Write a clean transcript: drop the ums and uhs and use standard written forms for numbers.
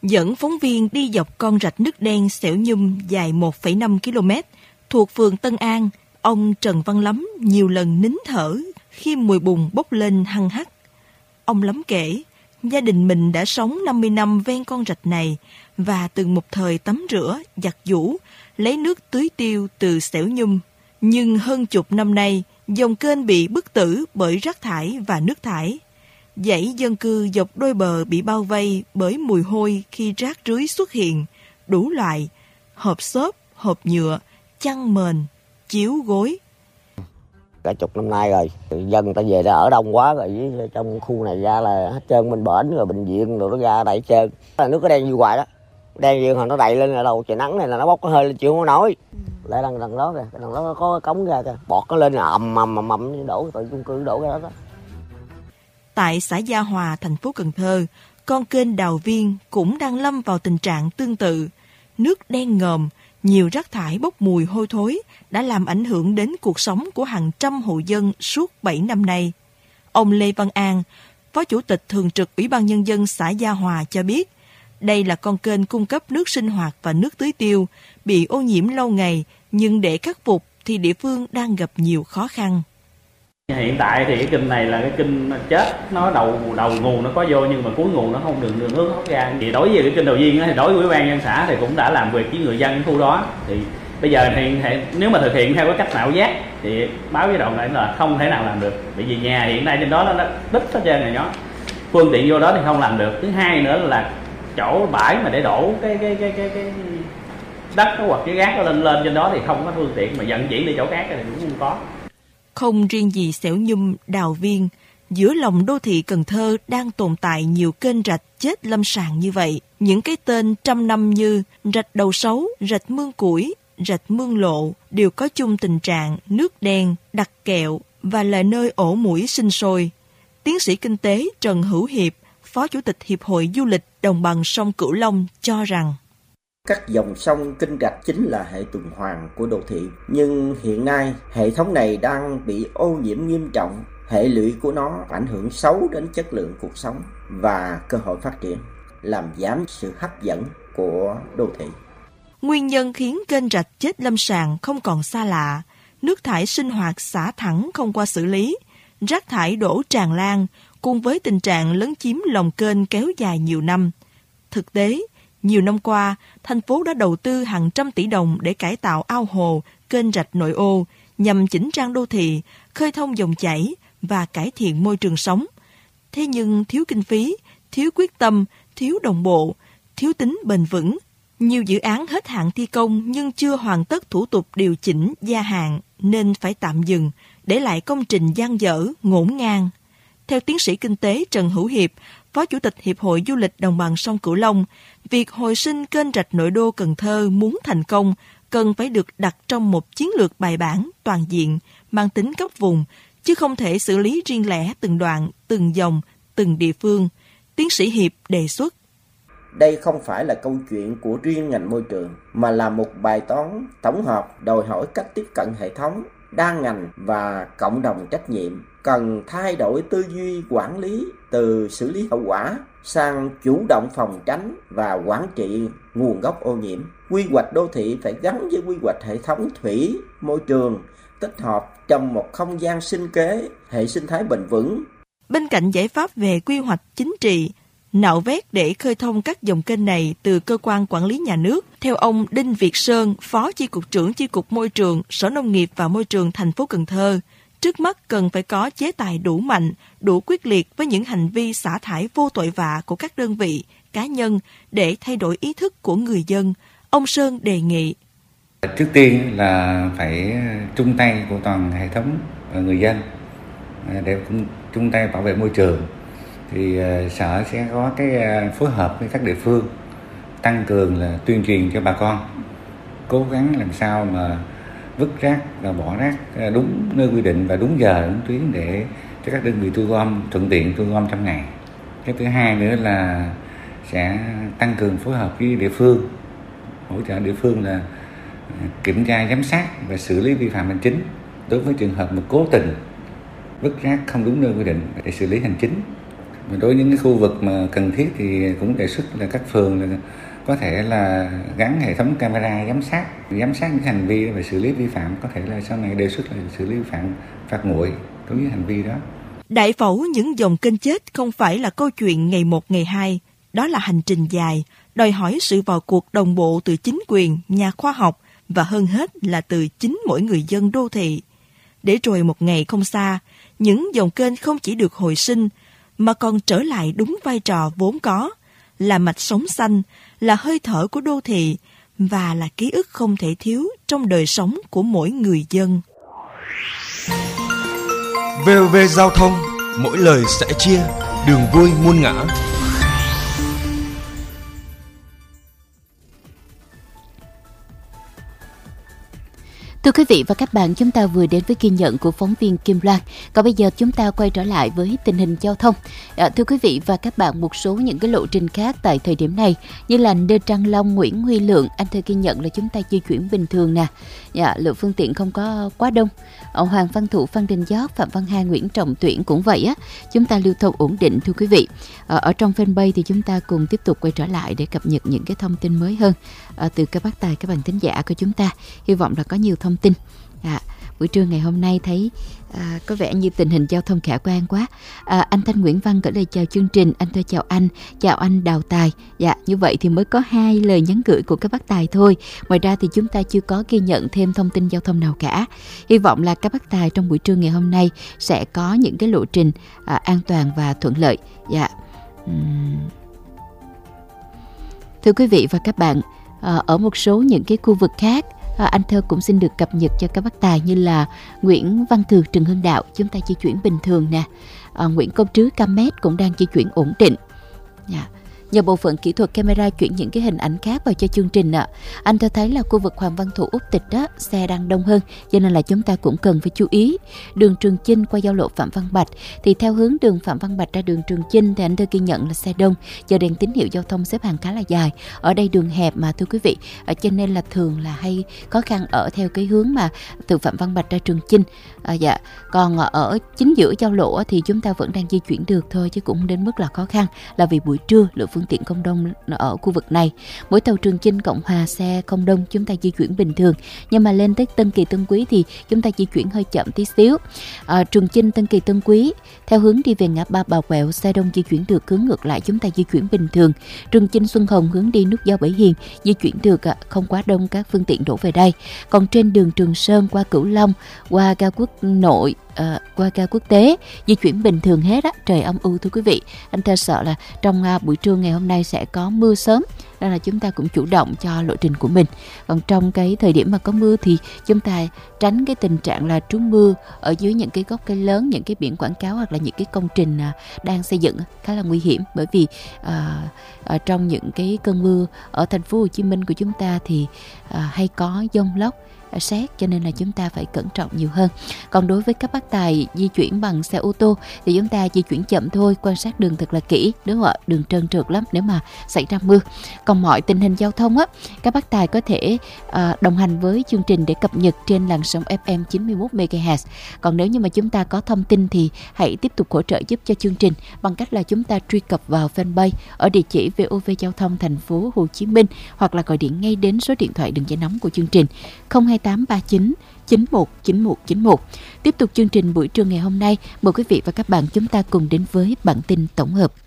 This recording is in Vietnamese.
dẫn phóng viên đi dọc con rạch nước đen Xẻo Nhum dài 1,5 km thuộc phường Tân An. Ông Trần Văn Lắm nhiều lần nín thở khi mùi bùn bốc lên hăng hắc. Ông Lắm kể, gia đình mình đã sống 50 năm ven con rạch này và từng một thời tắm rửa, giặt giũ, lấy nước tưới tiêu từ Xẻo Nhum. Nhưng hơn chục năm nay, dòng kênh bị bức tử bởi rác thải và nước thải. Dãy dân cư dọc đôi bờ bị bao vây bởi mùi hôi khi rác rưới xuất hiện, đủ loại, hộp xốp, hộp nhựa, chăn mền, chiếu gối. Cả chục năm nay rồi, dân ta về đã ở đông quá rồi, trong khu này ra là hết trơn, bên bển rồi bệnh viện rồi nó ra đầy trơn. Nước nó đen như hoài đó, đen như hồi nó đầy lên là đâu trời nắng này là nó bốc cái hơi lên chịu không nổi. Lại đằng đó kìa, đằng đó có cống ra kìa, bọt nó lên là ầm đổ từ chung cư đổ ra đó. Tại xã Gia Hòa, thành phố Cần Thơ, con kênh Đào Viên cũng đang lâm vào tình trạng tương tự. Nước đen ngòm, nhiều rác thải bốc mùi hôi thối đã làm ảnh hưởng đến cuộc sống của hàng trăm hộ dân suốt 7 năm nay. Ông Lê Văn An, Phó Chủ tịch Thường trực Ủy ban Nhân dân xã Gia Hòa cho biết, đây là con kênh cung cấp nước sinh hoạt và nước tưới tiêu, bị ô nhiễm lâu ngày, nhưng để khắc phục thì địa phương đang gặp nhiều khó khăn. Hiện tại thì cái kênh này là cái kênh chết, nó đầu nguồn nó có vô nhưng mà cuối nguồn nó không đường hướng thoát ra. Thì đối với cái kênh Đào Viên thì đối với Ủy ban nhân xã thì cũng đã làm việc với người dân khu đó. Thì bây giờ thì nếu mà thực hiện theo cái cách nạo vét thì báo với đoàn này là không thể nào làm được. Bởi vì nhà hiện nay trên đó nó đứt hết trơn rồi đó. Phương tiện vô đó thì không làm được. Thứ hai nữa là chỗ bãi mà để đổ cái đất nó hoặc cái rác nó lên trên đó thì không có phương tiện mà vận chuyển đi chỗ khác thì cũng không có. Không riêng gì Xẻo Nhum, Đào Viên, giữa lòng đô thị Cần Thơ đang tồn tại nhiều kênh rạch chết lâm sàng như vậy. Những cái tên trăm năm như rạch Đầu Sấu, rạch Mương Củi, rạch Mương Lộ đều có chung tình trạng nước đen, đặc kẹo và là nơi ổ muỗi sinh sôi. Tiến sĩ kinh tế Trần Hữu Hiệp, Phó Chủ tịch Hiệp hội Du lịch Đồng bằng sông Cửu Long cho rằng các dòng sông kênh rạch chính là hệ tuần hoàn của đô thị, nhưng hiện nay hệ thống này đang bị ô nhiễm nghiêm trọng. Hệ lụy của nó ảnh hưởng xấu đến chất lượng cuộc sống và cơ hội phát triển, làm giảm sự hấp dẫn của đô thị. Nguyên nhân khiến kênh rạch chết lâm sàng không còn xa lạ. Nước thải sinh hoạt xả thẳng không qua xử lý, rác thải đổ tràn lan, cùng với tình trạng lấn chiếm lòng kênh kéo dài nhiều năm. Thực tế, nhiều năm qua, thành phố đã đầu tư hàng trăm tỷ đồng để cải tạo ao hồ, kênh rạch nội ô nhằm chỉnh trang đô thị, khơi thông dòng chảy và cải thiện môi trường sống. Thế nhưng thiếu kinh phí, thiếu quyết tâm, thiếu đồng bộ, thiếu tính bền vững. Nhiều dự án hết hạn thi công nhưng chưa hoàn tất thủ tục điều chỉnh gia hạn nên phải tạm dừng, để lại công trình dang dở, ngổn ngang. Theo tiến sĩ kinh tế Trần Hữu Hiệp, Phó Chủ tịch Hiệp hội Du lịch Đồng bằng sông Cửu Long, việc hồi sinh kênh rạch nội đô Cần Thơ muốn thành công cần phải được đặt trong một chiến lược bài bản, toàn diện, mang tính cấp vùng, chứ không thể xử lý riêng lẻ từng đoạn, từng dòng, từng địa phương. Tiến sĩ Hiệp đề xuất. Đây không phải là câu chuyện của riêng ngành môi trường, mà là một bài toán tổng hợp đòi hỏi cách tiếp cận hệ thống, đa ngành và cộng đồng trách nhiệm. Cần thay đổi tư duy quản lý từ xử lý hậu quả sang chủ động phòng tránh và quản trị nguồn gốc ô nhiễm. Quy hoạch đô thị phải gắn với quy hoạch hệ thống thủy, môi trường, tích hợp trong một không gian sinh kế, hệ sinh thái bền vững. Bên cạnh giải pháp về quy hoạch chính trị, nạo vét để khơi thông các dòng kênh này từ cơ quan quản lý nhà nước, theo ông Đinh Việt Sơn, Phó Chi cục trưởng Chi cục Môi trường, Sở Nông nghiệp và Môi trường thành phố Cần Thơ, trước mắt cần phải có chế tài đủ mạnh, đủ quyết liệt với những hành vi xả thải vô tội vạ của các đơn vị, cá nhân để thay đổi ý thức của người dân. Ông Sơn đề nghị. Trước tiên là phải chung tay của toàn hệ thống người dân để chung tay bảo vệ môi trường. Thì Sở sẽ có cái phối hợp với các địa phương tăng cường là tuyên truyền cho bà con, cố gắng làm sao mà vứt rác và bỏ rác đúng nơi quy định và đúng giờ, đúng tuyến để cho các đơn vị thu gom thuận tiện thu gom trong ngày. Cái thứ hai nữa là sẽ tăng cường phối hợp với địa phương, hỗ trợ địa phương là kiểm tra, giám sát và xử lý vi phạm hành chính đối với trường hợp mà cố tình vứt rác không đúng nơi quy định để xử lý hành chính. Đối với những cái khu vực mà cần thiết thì cũng đề xuất là các phường là có thể là gắn hệ thống camera giám sát những hành vi và xử lý vi phạm, có thể là sau này đề xuất là xử lý vi phạm phạt nguội đối với hành vi đó. Đại phẫu những dòng kênh chết không phải là câu chuyện ngày một ngày hai, đó là hành trình dài, đòi hỏi sự vào cuộc đồng bộ từ chính quyền, nhà khoa học và hơn hết là từ chính mỗi người dân đô thị. Để rồi một ngày không xa, những dòng kênh không chỉ được hồi sinh mà còn trở lại đúng vai trò vốn có, là mạch sống xanh, là hơi thở của đô thị và là ký ức không thể thiếu trong đời sống của mỗi người dân. VOV Giao thông, mỗi lời sẻ chia, đường vui muôn ngã. Thưa quý vị và các bạn, chúng ta vừa đến với ghi nhận của phóng viên Kim Loan. Còn bây giờ chúng ta quay trở lại với tình hình giao thông. Thưa quý vị và các bạn, một số những cái lộ trình khác tại thời điểm này như là Nơ Trăng Long, Nguyễn Huy Lượng, anh thưa ghi nhận là chúng ta di chuyển bình thường nè. Lượng phương tiện không có quá đông. Hoàng Văn Thụ, Phan Đình Giót, Phạm Văn Hai, Nguyễn Trọng Tuyển cũng vậy á. Chúng ta lưu thông ổn định thưa quý vị. Ở trong fanpage thì chúng ta cùng tiếp tục quay trở lại để cập nhật những cái thông tin mới hơn từ các bác tài, các bạn thính giả của chúng ta. Hy vọng là có nhiều thông tin. Buổi trưa ngày hôm nay thấy có vẻ như tình hình giao thông khả quan quá. Anh Thanh Nguyễn Văn gửi lời chào chương trình. Anh thưa chào anh Đào Tài. Dạ, như vậy thì mới có 2 lời nhắn gửi của các bác tài thôi. Ngoài ra thì chúng ta chưa có ghi nhận thêm thông tin giao thông nào cả. Hy vọng là các bác tài trong buổi trưa ngày hôm nay sẽ có những cái lộ trình an toàn và thuận lợi. Dạ. Thưa quý vị và các bạn, ở một số những cái khu vực khác, anh thơ cũng xin được cập nhật cho các bác tài như là Nguyễn Văn Cừ, Trần Hưng Đạo, chúng ta di chuyển bình thường nè. Nguyễn Công Trứ, Cam Mét cũng đang di chuyển ổn định. Nhờ bộ phận kỹ thuật camera chuyển những cái hình ảnh khác vào cho chương trình anh thơ thấy là khu vực Hoàng Văn Thụ, Úc Tịch đó, xe đang đông hơn, cho nên là chúng ta cũng cần phải chú ý. Đường Trường Chinh qua giao lộ Phạm Văn Bạch thì theo hướng đường Phạm Văn Bạch ra đường Trường Chinh thì anh thơ ghi nhận là xe đông, giờ đèn tín hiệu giao thông xếp hàng khá là dài. Ở đây đường hẹp mà thưa quý vị, cho nên là thường là hay khó khăn ở theo cái hướng mà từ Phạm Văn Bạch ra Trường Chinh. Còn ở chính giữa giao lộ thì chúng ta vẫn đang di chuyển được thôi, chứ cũng không đến mức là khó khăn, là vì buổi trưa lượng phương tiện không đông ở khu vực này. Mỗi tàu Trường Chinh Cộng Hòa xe không đông, chúng ta di chuyển bình thường. Nhưng mà lên tới Tân Kỳ Tân Quý thì chúng ta di chuyển hơi chậm tí xíu. Trường Chinh Tân Kỳ Tân Quý theo hướng đi về ngã ba Bà Quẹo, xe đông di chuyển được, hướng ngược lại chúng ta di chuyển bình thường. Trường Chinh Xuân Hồng hướng đi nút giao Bảy Hiền di chuyển được, không quá đông các phương tiện đổ về đây. Còn trên đường Trường Sơn qua Cửu Long, qua ga Quốc Nội, qua ga quốc tế di chuyển bình thường hết á, trời âm u thưa quý vị. Anh thơ sợ là trong buổi trưa ngày hôm nay sẽ có mưa sớm, nên là chúng ta cũng chủ động cho lộ trình của mình. Còn trong cái thời điểm mà có mưa thì chúng ta tránh cái tình trạng là trú mưa ở dưới những cái gốc cây lớn, những cái biển quảng cáo hoặc là những cái công trình đang xây dựng khá là nguy hiểm, bởi vì trong những cái cơn mưa ở thành phố Hồ Chí Minh của chúng ta thì hay có dông lốc, sét, cho nên là chúng ta phải cẩn trọng nhiều hơn. Còn đối với các bác tài di chuyển bằng xe ô tô thì chúng ta di chuyển chậm thôi, quan sát đường thật là kỹ, đúng không ạ? Đường trơn trượt lắm nếu mà xảy ra mưa. Còn mọi tình hình giao thông á, các bác tài có thể đồng hành với chương trình để cập nhật trên làn sóng FM 91 MHz. Còn nếu như mà chúng ta có thông tin thì hãy tiếp tục hỗ trợ giúp cho chương trình bằng cách là chúng ta truy cập vào fanpage ở địa chỉ VOV Giao thông thành phố Hồ Chí Minh, hoặc là gọi điện ngay đến số điện thoại đường dây nóng của chương trình 02839 919191. Tiếp tục chương trình buổi trưa ngày hôm nay, mời quý vị và các bạn chúng ta cùng đến với bản tin tổng hợp.